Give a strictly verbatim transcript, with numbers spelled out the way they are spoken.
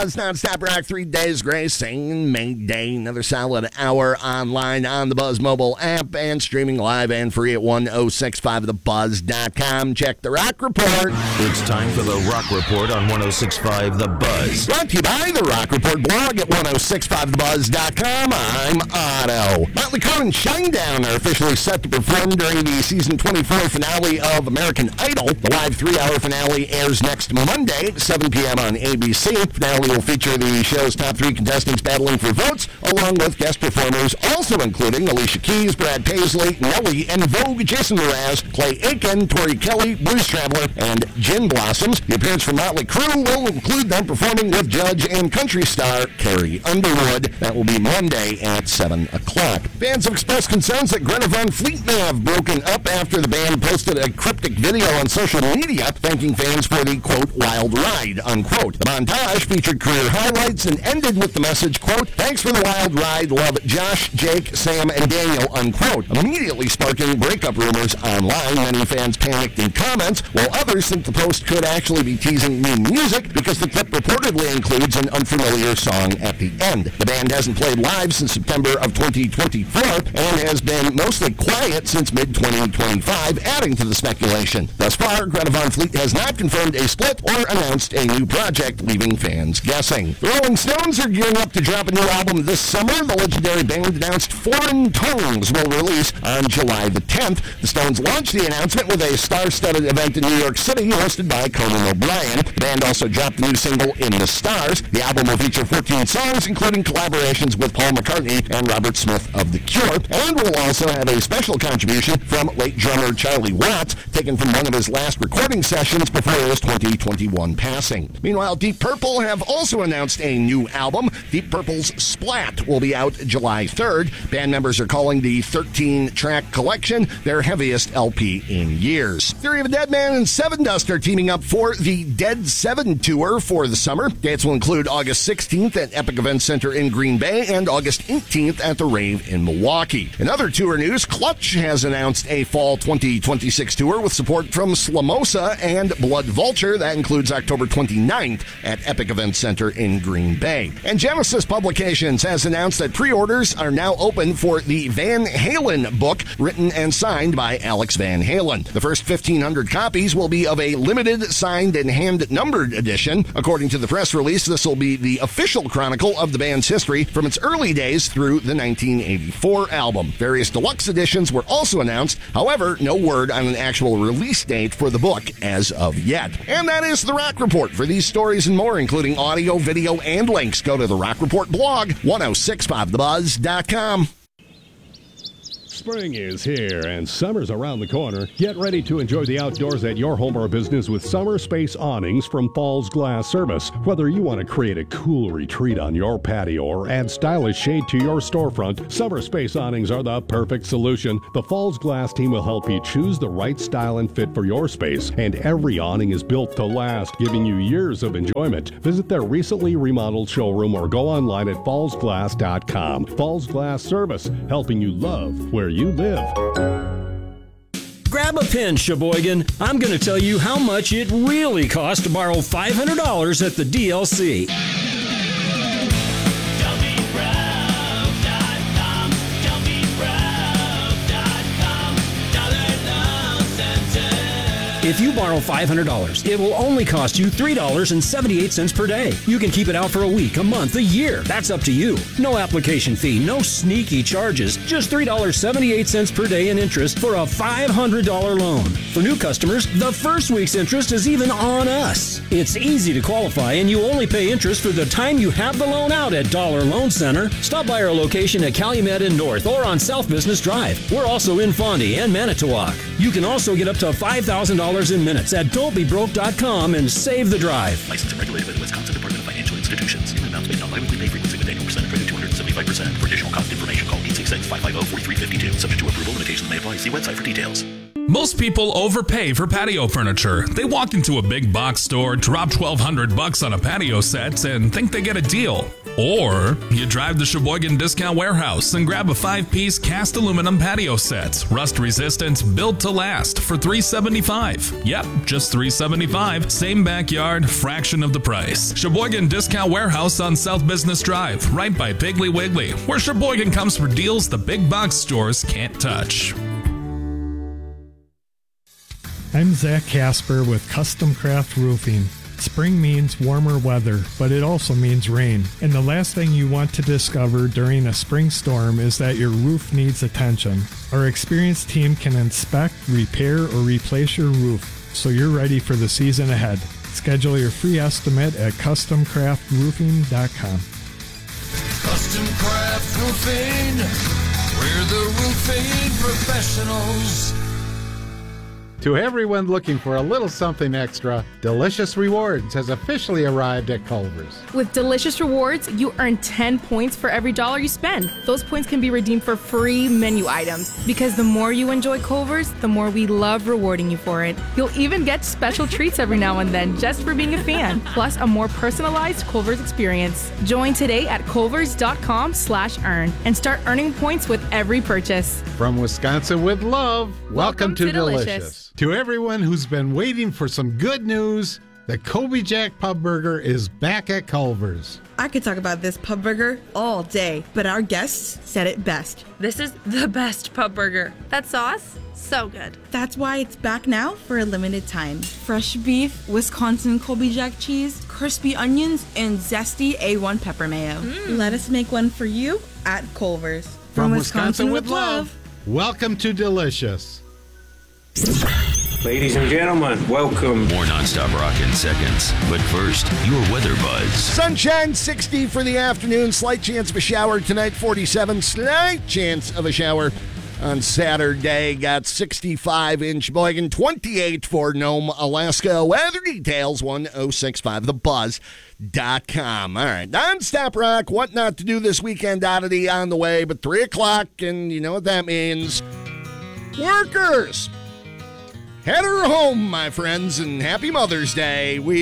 Buzz, non-stop rock, three days, grace, singing Mayday. Another solid hour online on the Buzz mobile app and streaming live and free at ten sixty-five the buzz dot com. Check the Rock Report. It's time for the Rock Report on ten sixty-five The Buzz. Brought to you by the Rock Report blog at ten sixty-five the buzz dot com. I'm Otto. Motley Crue and Shinedown are officially set to perform during the season twenty-four finale of American Idol. The live three-hour finale airs next Monday at seven p.m. on A B C. Finale will feature the show's top three contestants battling for votes, along with guest performers, also including Alicia Keys, Brad Paisley, Nelly, and Vogue, Jason Mraz, Clay Aiken, Tori Kelly, Blues Traveler, and Gin Blossoms. The appearance from Motley Crue will include them performing with Judge and country star Carrie Underwood. That will be Monday at seven o'clock. Fans have expressed concerns that Greta Van Fleet may have broken up after the band posted a cryptic video on social media thanking fans for the, quote, wild ride, unquote. The montage featured career highlights and ended with the message, quote, thanks for the wild ride, love Josh, Jake, Sam, and Daniel, unquote, immediately sparking breakup rumors online. Many fans panicked in comments, while others think the post could actually be teasing new music because the clip reportedly includes an unfamiliar song at the end. The band hasn't played live since September of twenty twenty-four and has been mostly quiet since mid twenty twenty-five, adding to the speculation. Thus far, Greta Van Fleet has not confirmed a split or announced a new project, leaving fans guessing. The Rolling Stones are gearing up to drop a new album this summer. The legendary band announced Foreign Tongues will release on July the tenth. The Stones launched the announcement with a star-studded event in New York City hosted by Conan O'Brien. The band also dropped the new single In the Stars. The album will feature fourteen songs, including collaborations with Paul McCartney and Robert Smith of The Cure, and will also have a special contribution from late drummer Charlie Watts, taken from one of his last recording sessions before his twenty twenty-one passing. Meanwhile, Deep Purple have also announced a new album. Deep Purple's Splat will be out July third. Band members are calling the thirteen-track collection their heaviest L P in years. Theory of a Dead Man and Seven Dust are teaming up for the Dead Seven Tour for the summer. Dates will include August sixteenth at Epic Events Center in Green Bay and August eighteenth at the Rave in Milwaukee. In other tour news, Clutch has announced a fall twenty twenty-six tour with support from Slamosa and Blood Vulture. That includes October twenty-ninth at Epic Events Center in Green Bay. And Genesis Publications has announced that pre-orders are now open for the Van Halen book, written and signed by Alex Van Halen. The first fifteen hundred copies will be of a limited, signed, and hand-numbered edition. According to the press release, this will be the official chronicle of the band's history from its early days through the nineteen eighty-four album. Various deluxe editions were also announced. However, no word on an actual release date for the book as of yet. And that is the Rock Report. For these stories and more, including audio, video, and links, go to the Rock Report blog, ten sixty-five the buzz dot com. Spring is here and summer's around the corner. Get ready to enjoy the outdoors at your home or business with Summer Space Awnings from Falls Glass Service. Whether you want to create a cool retreat on your patio or add stylish shade to your storefront, Summer Space Awnings are the perfect solution. The Falls Glass team will help you choose the right style and fit for your space, and every awning is built to last, giving you years of enjoyment. Visit their recently remodeled showroom or go online at falls glass dot com. Falls Glass Service, helping you love where you live. Grab a pen, Sheboygan. I'm going to tell you how much it really costs to borrow five hundred dollars at the D L C. If you borrow five hundred dollars, it will only cost you three dollars and seventy-eight cents per day. You can keep it out for a week, a month, a year. That's up to you. No application fee, no sneaky charges. Just three dollars and seventy-eight cents per day in interest for a five hundred dollars loan. For new customers, the first week's interest is even on us. It's easy to qualify, and you only pay interest for the time you have the loan out at Dollar Loan Center. Stop by our location at Calumet and North or on South Business Drive. We're also in Fondy and Manitowoc. You can also get up to five thousand dollars in minutes at don't be broke dot com and save the drive. Licensed and regulated by the Wisconsin Department of Financial Institutions. New amounts based on biweekly pay frequency with annual percentage rate of two hundred seventy-five percent. For additional cost information, call eight six six, five five zero, four three five two. Subject to approval, limitations may apply. See website for details. Most people overpay for patio furniture. They walk into a big box store, drop twelve hundred bucks on a patio set, and think they get a deal. Or you drive to Sheboygan Discount Warehouse and grab a five-piece cast aluminum patio set, rust-resistant, built to last for three dollars and seventy-five cents. Yep, just three dollars and seventy-five cents. Same backyard, fraction of the price. Sheboygan Discount Warehouse on South Business Drive, right by Piggly Wiggly, where Sheboygan comes for deals the big box stores can't touch. I'm Zach Casper with Custom Craft Roofing. Spring means warmer weather, but it also means rain. And the last thing you want to discover during a spring storm is that your roof needs attention. Our experienced team can inspect, repair, or replace your roof so you're ready for the season ahead. Schedule your free estimate at custom craft roofing dot com. Custom Craft Roofing, we're the roofing professionals. To everyone looking for a little something extra, Delicious Rewards has officially arrived at Culver's. With Delicious Rewards, you earn ten points for every dollar you spend. Those points can be redeemed for free menu items. Because the more you enjoy Culver's, the more we love rewarding you for it. You'll even get special treats every now and then just for being a fan, plus a more personalized Culver's experience. Join today at culvers dot com slash earn and start earning points with every purchase. From Wisconsin with love, welcome, Welcome to, to Delicious. Delicious. To everyone who's been waiting for some good news, the Kobe Jack Pub Burger is back at Culver's. I could talk about this pub burger all day, but our guests said it best. This is the best pub burger. That sauce, so good. That's why it's back now for a limited time. Fresh beef, Wisconsin Kobe Jack cheese, crispy onions, and zesty A one pepper mayo. Mm. Let us make one for you at Culver's. From, From Wisconsin, Wisconsin with love, welcome to Delicious. Ladies and gentlemen, welcome. More nonstop rock in seconds. But first, your weather buzz. Sunshine, sixty for the afternoon. Slight chance of a shower tonight, forty-seven. Slight chance of a shower on Saturday. Got sixty-five in Sheboygan, twenty-eight for Nome, Alaska. Weather details, one oh six point five the buzz dot com. All right, nonstop rock. What not to do this weekend oddity on the way, but three o'clock, and you know what that means. Workers! Head her home, my friends, and happy Mother's Day. We